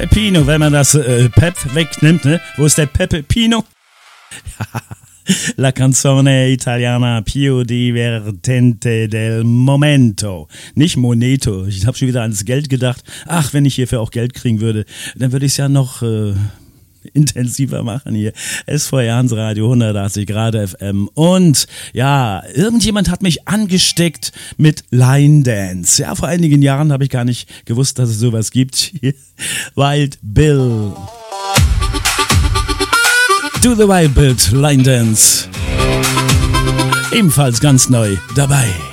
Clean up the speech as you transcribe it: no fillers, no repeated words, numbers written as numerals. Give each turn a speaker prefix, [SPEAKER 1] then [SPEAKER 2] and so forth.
[SPEAKER 1] Pino, wenn man das Pep wegnimmt, ne? Wo ist der Pepe Pino? La canzone italiana più divertente del momento. Nicht Moneto. Ich habe schon wieder ans Geld gedacht. Ach, wenn ich hierfür auch Geld kriegen würde, dann würde ich es ja noch intensiver machen hier. SVR Hansradio 180 Grad FM. Und ja, irgendjemand hat mich angesteckt mit Line Dance. Ja, vor einigen Jahren habe ich gar nicht gewusst, dass es sowas gibt. Wild Bill. Do the Wild Bill Line Dance. Ebenfalls ganz neu dabei.